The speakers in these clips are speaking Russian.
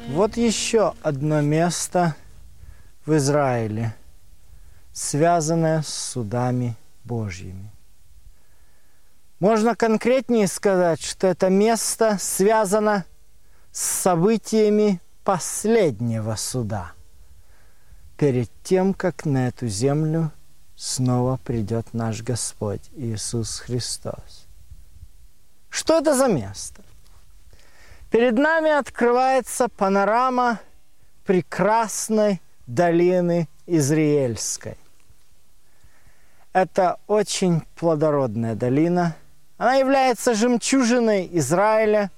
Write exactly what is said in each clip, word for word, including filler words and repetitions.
Вот еще одно место в Израиле, связанное с судами Божьими. Можно конкретнее сказать, что это место связано с событиями последнего суда, перед тем, как на эту землю снова придет наш Господь Иисус Христос. Что это за место? Перед нами открывается панорама прекрасной долины Израильской. Это очень плодородная долина. Она является жемчужиной Израиля.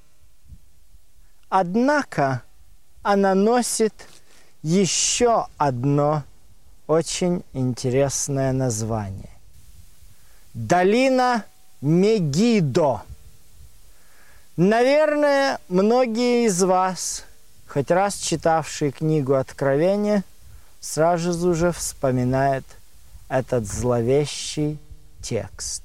Однако она носит еще одно очень интересное название. Долина Мегидо. Наверное, многие из вас, хоть раз читавшие книгу Откровения, сразу же уже вспоминают этот зловещий текст.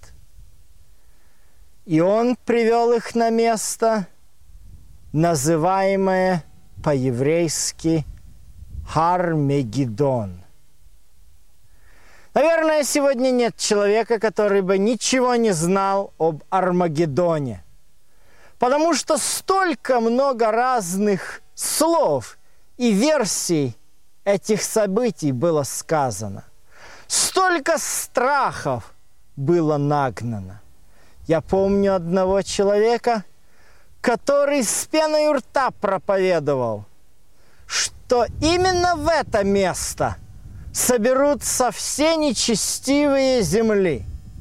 И он привел их на место, называемое по-еврейски Хар-Мегиддон. Наверное, сегодня нет человека, который бы ничего не знал об Армагеддоне, потому что столько много разных слов и версий этих событий было сказано. Столько страхов было нагнано. Я помню одного человека, который с пеной у рта проповедовал, что именно в это место соберутся все нечестивые земли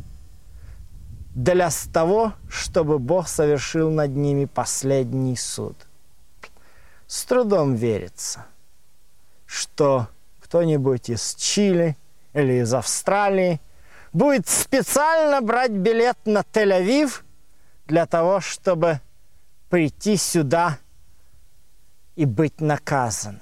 для того, чтобы Бог совершил над ними последний суд. С трудом верится, что кто-нибудь из Чили или из Австралии будет специально брать билет на Тель-Авив для того, чтобы прийти сюда и быть наказанным.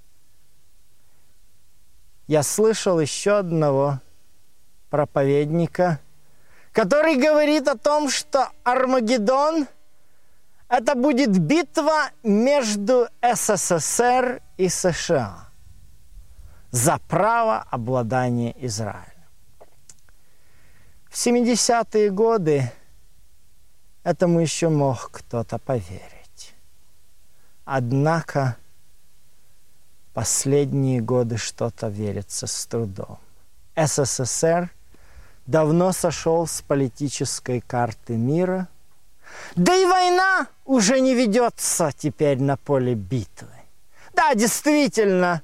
Я слышал еще одного проповедника, который говорит о том, что Армагеддон – это будет битва между СССР и США за право обладания Израилем. В семидесятые годы этому еще мог кто-то поверить. Однако последние годы что-то верится с трудом. СССР давно сошел с политической карты мира, да и война уже не ведется теперь на поле битвы. Да, действительно,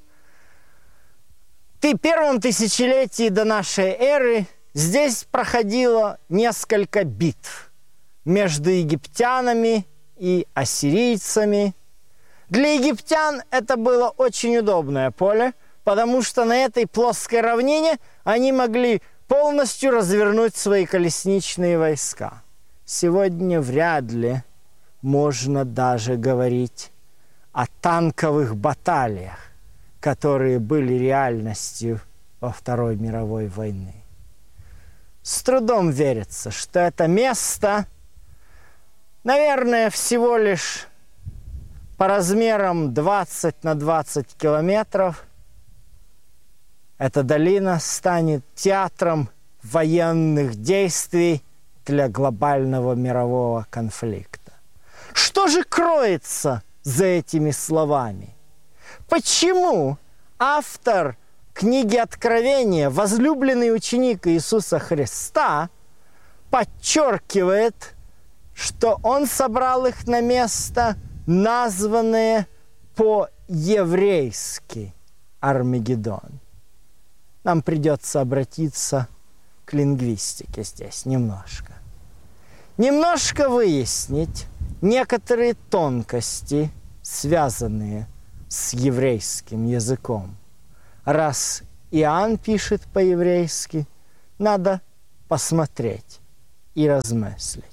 в первом тысячелетии до нашей эры здесь проходило несколько битв между египтянами и ассирийцами. Для египтян это было очень удобное поле, потому что на этой плоской равнине они могли полностью развернуть свои колесничные войска. Сегодня вряд ли можно даже говорить о танковых баталиях, которые были реальностью во Второй мировой войны. С трудом верится, что это место, наверное, всего лишь по размерам двадцать на двадцать километров, эта долина станет театром военных действий для глобального мирового конфликта. Что же кроется за этими словами? Почему автор книги Откровения, возлюбленный ученик Иисуса Христа, подчеркивает, что он собрал их на место, названное по-еврейски Армагеддон? Нам придется обратиться к лингвистике здесь немножко. Немножко выяснить некоторые тонкости, связанные с еврейским языком. Раз Иоанн пишет по-еврейски, надо посмотреть и размыслить.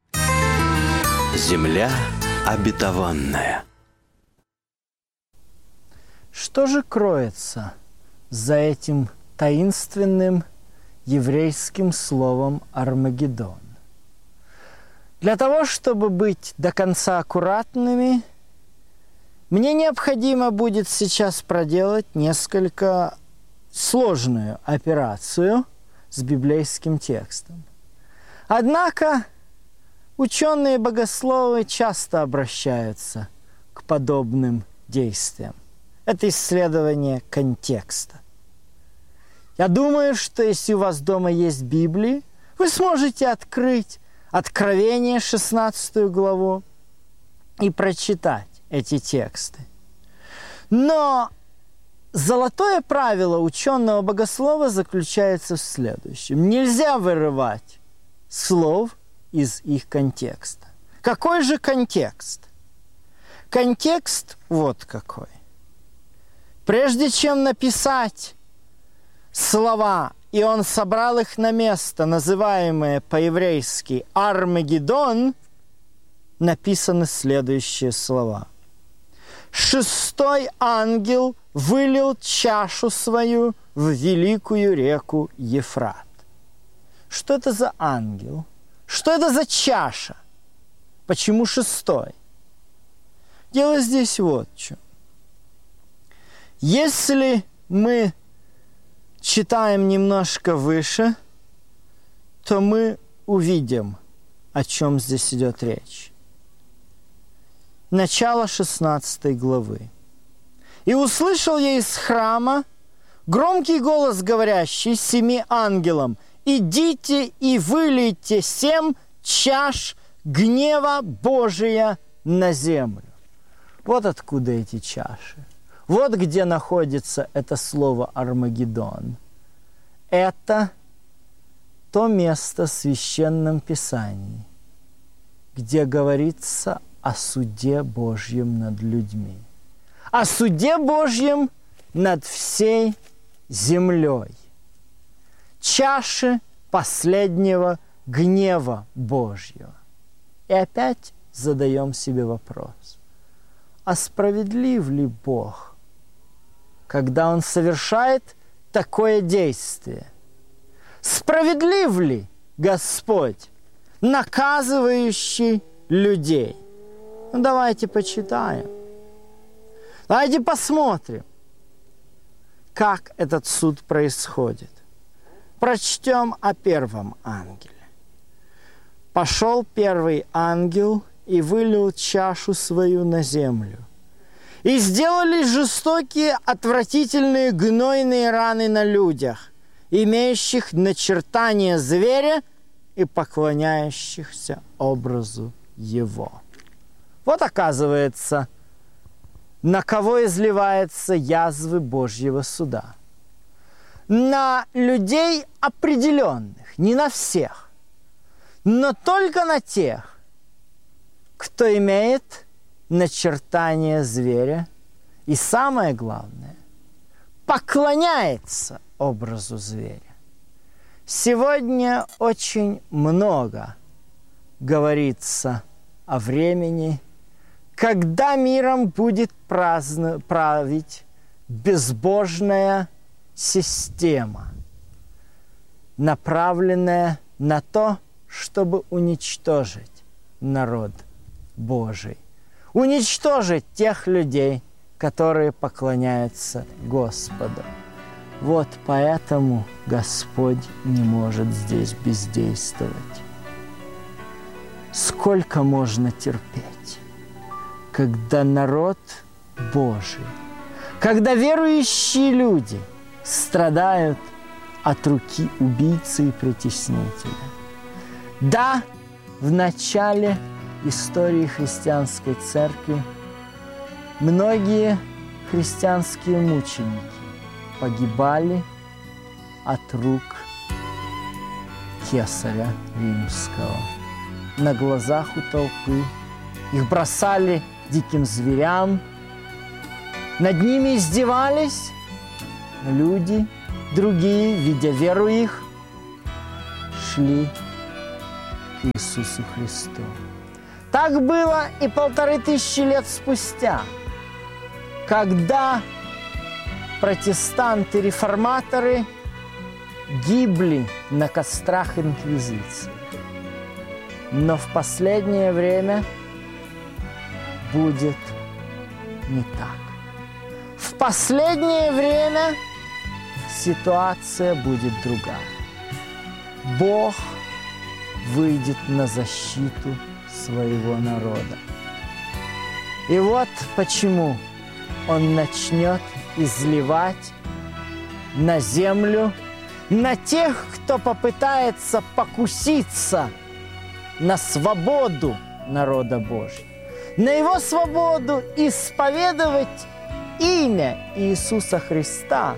Земля обетованная. Что же кроется за этим таинственным еврейским словом Армагеддон? Для того, чтобы быть до конца аккуратными, Мне необходимо будет сейчас проделать несколько сложную операцию с библейским текстом. Однако ученые-богословы часто обращаются к подобным действиям. Это исследование контекста. Я думаю, что если у вас дома есть Библия, вы сможете открыть Откровение, шестнадцатую главу, и прочитать эти тексты. Но золотое правило ученого богослова заключается в следующем. Нельзя вырывать слов из их контекста. Какой же контекст? Контекст вот какой. Прежде чем написать слова, и он собрал их на место, называемое по-еврейски «Армагеддон», написаны следующие слова. «Шестой ангел вылил чашу свою в великую реку Ефрат». Что это за ангел? Что это за чаша? Почему шестой? Дело здесь вот в чем. Если мы читаем немножко выше, то мы увидим, о чем здесь идет речь. Начало шестнадцатой главы. «И услышал я из храма громкий голос, говорящий семи ангелам: идите и вылейте семь чаш гнева Божия на землю». Вот откуда эти чаши. Вот где находится это слово «Армагеддон». Это то место в Священном Писании, где говорится о суде Божьем над людьми, о суде Божьем над всей землей, чаши последнего гнева Божьего. И опять задаем себе вопрос: а справедлив ли Бог, когда Он совершает такое действие? Справедлив ли Господь, наказывающий людей? Ну, давайте почитаем. Давайте посмотрим, как этот суд происходит. Прочтем о первом ангеле. «Пошел первый ангел и вылил чашу свою на землю. И сделались жестокие, отвратительные, гнойные раны на людях, имеющих начертание зверя и поклоняющихся образу его». Вот, оказывается, на кого изливаются язвы Божьего суда. На людей определенных, не на всех, но только на тех, кто имеет начертание зверя и, самое главное, поклоняется образу зверя. Сегодня очень много говорится о времени, когда миром будет праздно, править безбожная система, направленная на то, чтобы уничтожить народ Божий, уничтожить тех людей, которые поклоняются Господу. Вот поэтому Господь не может здесь бездействовать. Сколько можно терпеть, когда народ Божий, когда верующие люди страдают от руки убийцы и притеснителя? Да, в начале истории христианской церкви многие христианские мученики погибали от рук кесаря римского. На глазах у толпы их бросали диким зверям, над ними издевались, люди другие, видя веру их, шли к Иисусу Христу. Так было и полторы тысячи лет спустя, когда протестанты-реформаторы гибли на кострах инквизиции. Но в последнее время будет не так. В последнее время ситуация будет другая. Бог выйдет на защиту своего народа. И вот почему Он начнет изливать на землю, на тех, кто попытается покуситься на свободу народа Божьего, на его свободу исповедовать имя Иисуса Христа.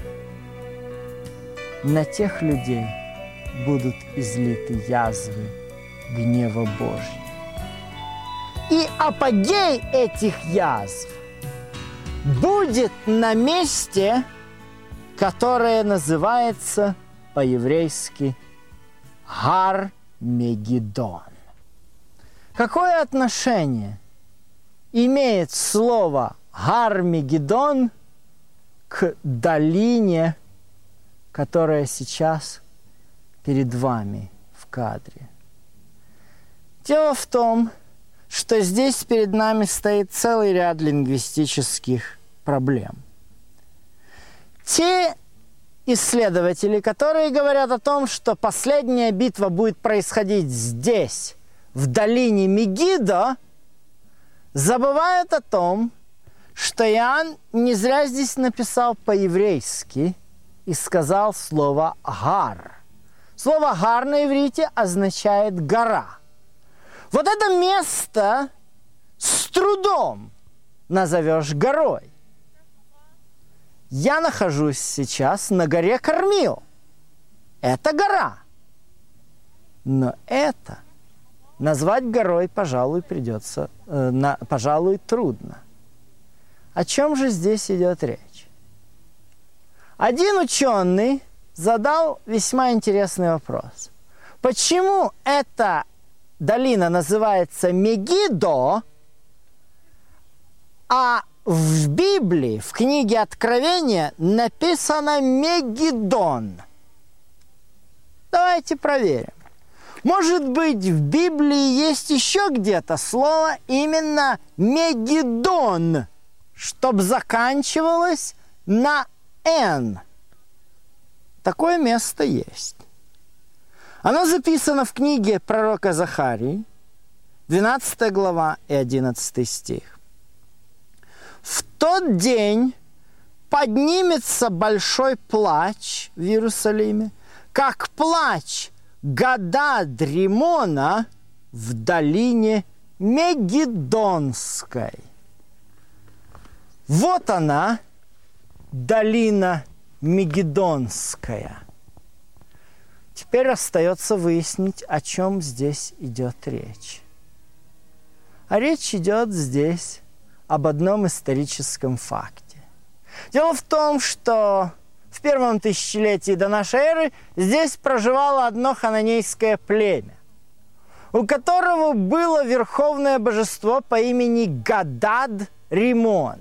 На тех людей будут излиты язвы гнева Божьего. И апогей этих язв будет на месте, которое называется по-еврейски Гар-Мегиддон. Какое отношение имеет слово Гар-Мегиддон к долине, которая сейчас перед вами в кадре? Дело в том, что здесь перед нами стоит целый ряд лингвистических проблем. Те исследователи, которые говорят о том, что последняя битва будет происходить здесь, в долине Мегиддо, забывают о том, что Иоанн не зря здесь написал по-еврейски и сказал слово «гар». Слово «гар» на иврите означает «гора». Вот это место с трудом назовешь горой. Я нахожусь сейчас на горе Кармил. Это гора. Но это назвать горой, пожалуй, придется, э, на, пожалуй, трудно. О чем же здесь идет речь? Один ученый задал весьма интересный вопрос. Почему эта долина называется Мегиддо, а в Библии, в книге Откровения, написано Мегиддон? Давайте проверим. Может быть, в Библии есть еще где-то слово именно Мегиддон, чтобы заканчивалось на «н». Такое место есть. Оно записано в книге пророка Захарии, двенадцатая глава и одиннадцатый стих. «В тот день поднимется большой плач в Иерусалиме, как плач Гадад-Римона в долине Мегиддонской». Вот она, долина Мегиддонская. Теперь остается выяснить, о чем здесь идет речь. А речь идет здесь об одном историческом факте. Дело в том, что в первом тысячелетии до нашей эры здесь проживало одно хананейское племя, у которого было верховное божество по имени Гадад-Римон.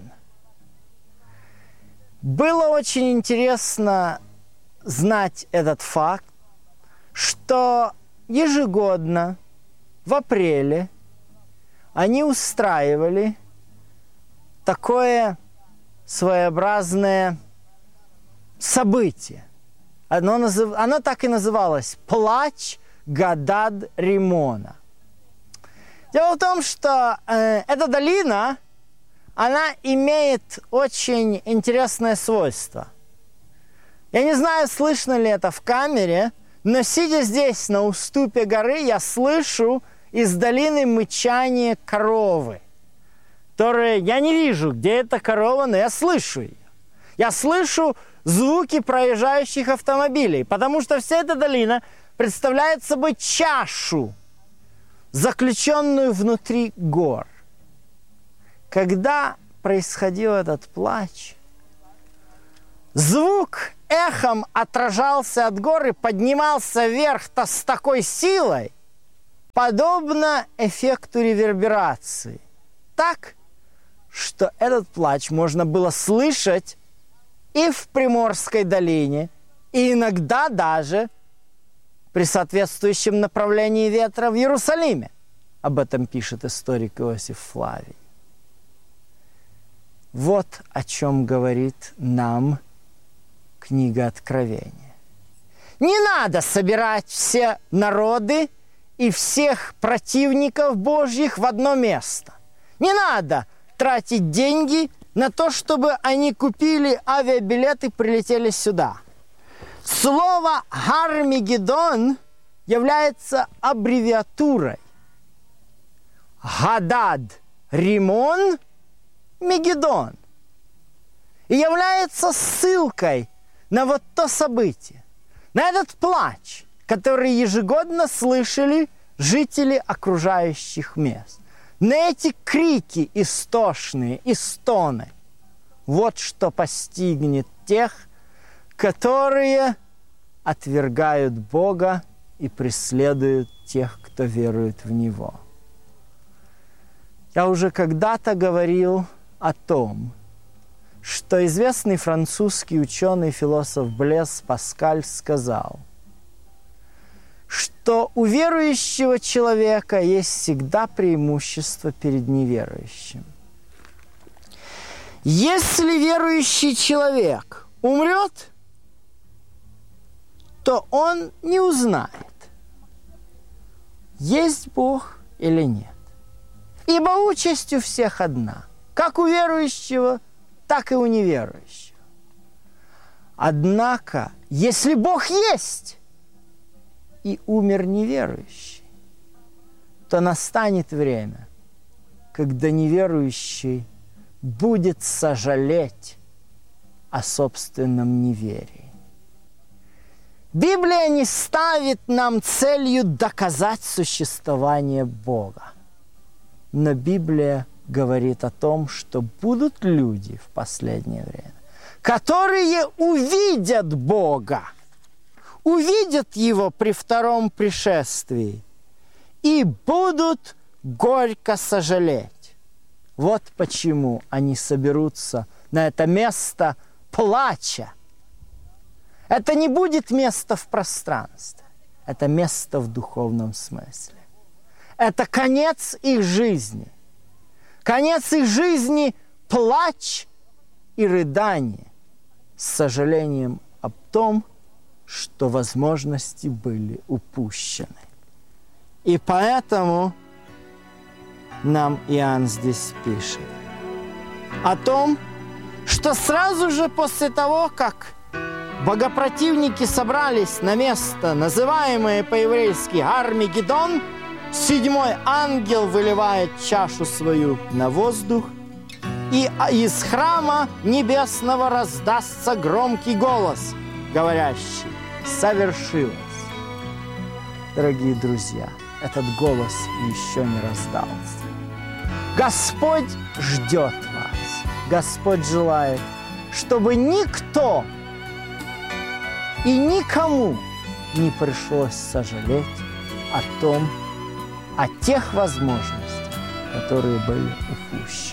Было очень интересно знать этот факт, что ежегодно в апреле они устраивали такое своеобразное событие. Оно, назыв... Оно так и называлось «Плач Гадад-Римона». Дело в том, что э, эта долина, она имеет очень интересное свойство. Я не знаю, слышно ли это в камере, но сидя здесь, на уступе горы, я слышу из долины мычание коровы, которое я не вижу, где эта корова, но я слышу ее. Я слышу звуки проезжающих автомобилей, потому что вся эта долина представляет собой чашу, заключенную внутри гор. Когда происходил этот плач, звук эхом отражался от гор и поднимался вверх-то с такой силой, подобно эффекту реверберации. Так, что этот плач можно было слышать и в Приморской долине, и иногда даже при соответствующем направлении ветра в Иерусалиме. Об этом пишет историк Иосиф Флавий. Вот о чем говорит нам книга Откровения. Не надо собирать все народы и всех противников Божьих в одно место. Не надо тратить деньги на то, чтобы они купили авиабилеты и прилетели сюда. Слово «Гармегеддон» является аббревиатурой. Гадад Римон Мегеддон. И является ссылкой на вот то событие, на этот плач, который ежегодно слышали жители окружающих мест. На эти крики истошные и стоны. Вот что постигнет тех, которые отвергают Бога и преследуют тех, кто верует в Него. Я уже когда-то говорил о том, что известный французский ученый, философ Блез Паскаль сказал, что у верующего человека есть всегда преимущество перед неверующим. Если верующий человек умрет, то он не узнает, есть Бог или нет. Ибо участь у всех одна, как у верующего, так и у неверующего. Однако, если Бог есть, и умер неверующий, то настанет время, когда неверующий будет сожалеть о собственном неверии. Библия не ставит нам целью доказать существование Бога. Но Библия говорит о том, что будут люди в последнее время, которые увидят Бога, увидят Его при втором пришествии и будут горько сожалеть. Вот почему они соберутся на это место плача. Это не будет место в пространстве, это место в духовном смысле. Это конец их жизни. Конец их жизни – плач и рыдание с сожалением об том, что возможности были упущены. И поэтому нам Иоанн здесь пишет о том, что сразу же после того, как богопротивники собрались на место, называемое по-еврейски Гармегеддон, седьмой ангел выливает чашу свою на воздух, и из храма небесного раздастся громкий голос, говорящий: «Совершилось». Дорогие друзья, этот голос еще не раздался. Господь ждет вас. Господь желает, чтобы никто и никому не пришлось сожалеть о том, о тех возможностях, которые были упущены.